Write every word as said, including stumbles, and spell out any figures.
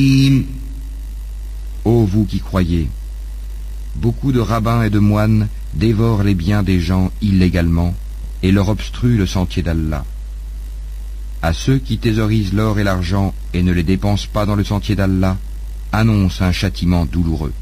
Ô vous qui croyez, beaucoup de rabbins et de moines dévorent les biens des gens illégalement et leur obstruent le sentier d'Allah. À ceux qui thésaurisent l'or et l'argent et ne les dépensent pas dans le sentier d'Allah, annonce un châtiment douloureux.